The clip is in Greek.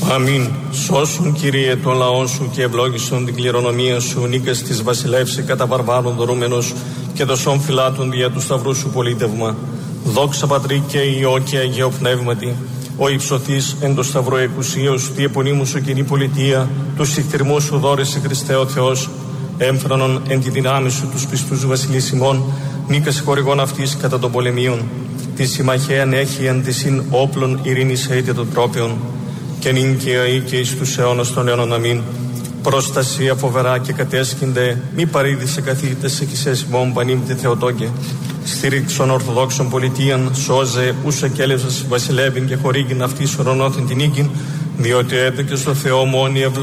Αμήν. Σώσουν, Κύριε, τον λαό σου και ευλόγησον την κληρονομία σου. Νίκας της βασιλεύσε κατά βαρβάρων δωρούμενος και δοσών φυλάτων δια του σταυρού σου πολίτευμα. Δόξα Πατρί και Υιό και Αγίο Πνεύματι. Ο υψωθής εν το σταυρό εκουσίως, τη επωνύμου σου κοινή πολιτεία, του συκτηρμού σου δώρεσαι Χριστέ ο Θεός, έμφρονον εν τη δυνάμει σου τους πιστούς βασιλείς ημών, νίκας χορηγών αυτής κατά των πολεμίων. Τη συμμαχαίαν έχει εν τη συν όπλων ειρήνης αίτε των τρόπαιων, και νυν και αεί και εις τους αιώνας των αιώνων. Αμήν. Προστασία φοβερά και κατέσχυνται, μη παρήδησε καθήκητες εκεισές ημών πανήμητε Θεοτόκε. Στήριξον Ορθοδόξων πολιτείαν, σώζε ούσα κέλευσας βασιλεύειν και χορήγην αυτής ορονόθεν την νίκην, διότι έτεκε στο Θεό μόνη ευλογία.